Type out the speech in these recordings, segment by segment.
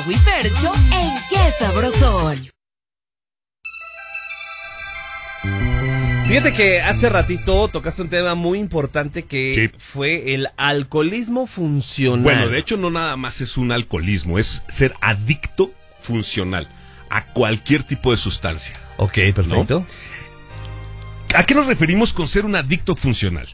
Mau y Fercho en Qué Sabrosón. Fíjate que hace ratito tocaste un tema muy importante que fue el alcoholismo funcional. Bueno, de hecho no nada más es un alcoholismo, es ser adicto funcional a cualquier tipo de sustancia. Ok, perfecto. ¿No? ¿A qué nos referimos con ser un adicto funcional?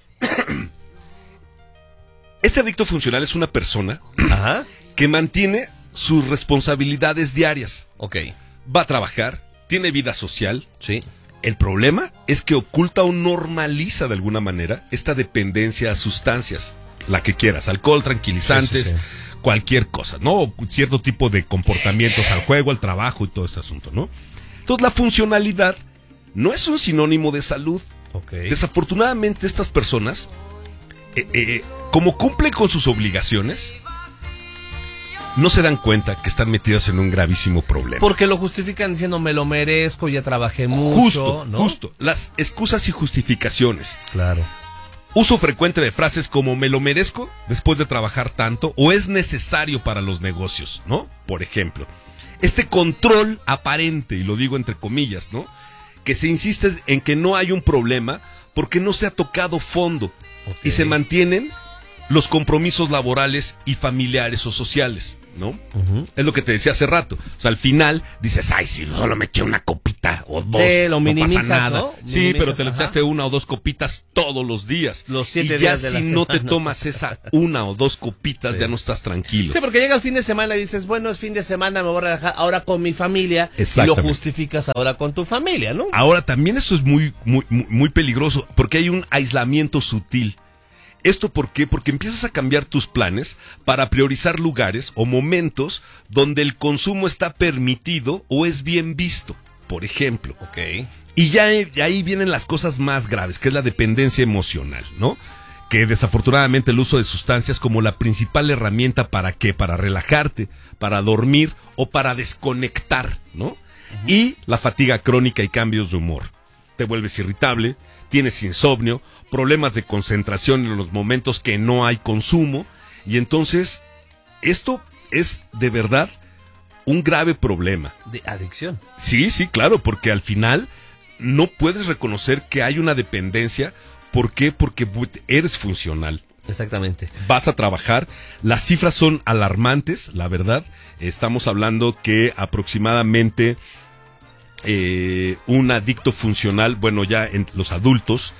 Este adicto funcional es una persona que mantiene sus responsabilidades diarias. Ok. Va a trabajar, tiene vida social. Sí. El problema es que oculta o normaliza de alguna manera esta dependencia a sustancias, la que quieras, alcohol, tranquilizantes, cualquier cosa, ¿no? O cierto tipo de comportamientos al juego, al trabajo y todo este asunto, ¿no? Entonces la funcionalidad no es un sinónimo de salud. Okay. Desafortunadamente estas personas, como cumplen con sus obligaciones, no se dan cuenta que están metidas en un gravísimo problema. Porque lo justifican diciendo me lo merezco, ya trabajé mucho, ¿no? Justo, las excusas y justificaciones. Claro. Uso frecuente de frases como me lo merezco después de trabajar tanto o es necesario para los negocios, ¿no? Por ejemplo, este control aparente, y lo digo entre comillas, ¿no? Que se insiste en que no hay un problema porque no se ha tocado fondo y se mantienen los compromisos laborales y familiares o sociales, ¿no? Es lo que te decía hace rato. O sea, al final dices, ay, si solo me eché una copita o dos, lo minimizas, no pasa nada. ¿no? Sí, Minimizas, pero te le echaste una o dos copitas todos los días. Los 7 y días ya de la si no semana. te tomas esa una o dos copitas, ya no estás tranquilo. Sí, porque llega el fin de semana y dices, bueno, es fin de semana, me voy a relajar ahora con mi familia. Y lo justificas ahora con tu familia, ¿no? Ahora, también eso es muy peligroso, porque hay un aislamiento sutil. ¿Esto por qué? Porque empiezas a cambiar tus planes para priorizar lugares o momentos donde el consumo está permitido o es bien visto, por ejemplo. Ok. Y ya ahí vienen las cosas más graves, que es la dependencia emocional, ¿no? Que desafortunadamente el uso de sustancias como la principal herramienta ¿para qué? Para relajarte, para dormir o para desconectar, ¿no? Y la fatiga crónica y cambios de humor. Te vuelves irritable, tienes insomnio, problemas de concentración en los momentos que no hay consumo, y entonces esto es de verdad un grave problema. De adicción. Sí, claro, porque al final no puedes reconocer que hay una dependencia. ¿Por qué? Porque eres funcional. Exactamente. Vas a trabajar, las cifras son alarmantes, la verdad. Estamos hablando que aproximadamente un adicto funcional, bueno, ya en los adultos,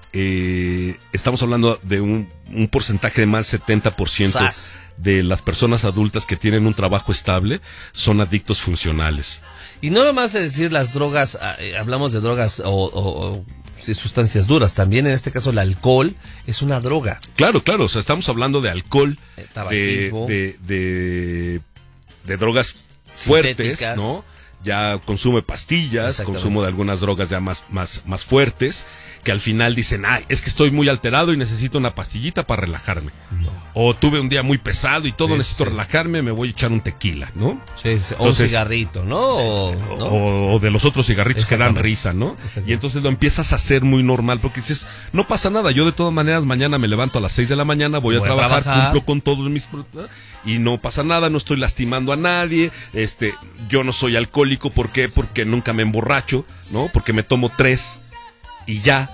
estamos hablando de un porcentaje de más del 70% de las personas adultas que tienen un trabajo estable son adictos funcionales. Y no nomás de decir las drogas, hablamos de drogas o sustancias duras, también en este caso el alcohol es una droga. Claro, o sea, estamos hablando de alcohol, tabaquismo, de drogas fuertes, ¿no? Ya consumo de pastillas, consumo de algunas drogas ya más fuertes, que al final dicen, ay, es que estoy muy alterado y necesito una pastillita para relajarme. No. O tuve un día muy pesado y todo, necesito relajarme, me voy a echar un tequila, ¿no? Sí. O entonces, un cigarrito, ¿no? O de los otros cigarritos que dan risa, ¿no? Y entonces lo empiezas a hacer muy normal, porque dices, no pasa nada, yo de todas maneras mañana me levanto a las 6 de la mañana, voy a trabajar, cumplo con todos mis... y no pasa nada, no estoy lastimando a nadie, yo no soy alcohólico, ¿por qué? Porque nunca me emborracho, ¿no? Porque me tomo 3 y ya.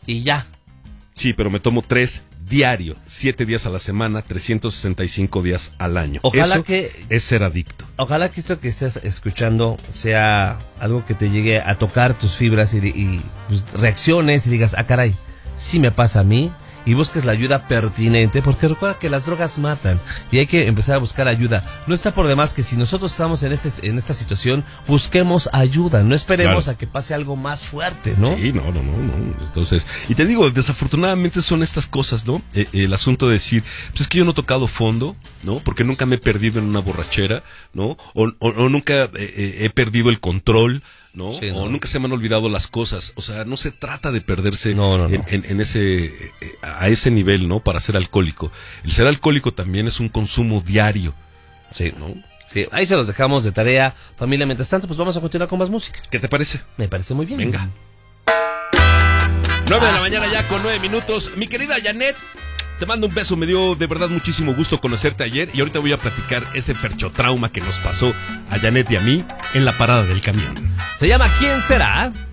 Sí, pero me tomo 3 diario, 7 días a la semana, 365 días al año. Ojalá eso es ser adicto. Ojalá que esto que estés escuchando sea algo que te llegue a tocar tus fibras y pues, reacciones y digas, caray, sí me pasa a mí. Y busques la ayuda pertinente, porque recuerda que las drogas matan y hay que empezar a buscar ayuda. No está por demás que si nosotros estamos en esta situación, busquemos ayuda, no esperemos a que pase algo más fuerte, ¿no? Sí, no. Entonces, y te digo, desafortunadamente son estas cosas, ¿no? El asunto de decir, pues es que yo no he tocado fondo, ¿no? Porque nunca me he perdido en una borrachera, ¿no? O nunca he perdido el control, ¿no? Sí, o nunca se me han olvidado las cosas. O sea, no se trata de perderse en a ese nivel, ¿no? Para ser alcohólico. El ser alcohólico también es un consumo diario. Sí, ¿no? Sí, ahí se los dejamos de tarea, familia. Mientras tanto, pues vamos a continuar con más música. ¿Qué te parece? Me parece muy bien. Venga. 9 de la mañana ya con 9 minutos. Mi querida Janet, Te mando un beso, me dio de verdad muchísimo gusto conocerte ayer y ahorita voy a platicar ese ferchotrauma que nos pasó a Janet y a mí en la parada del camión. Se llama ¿Quién será?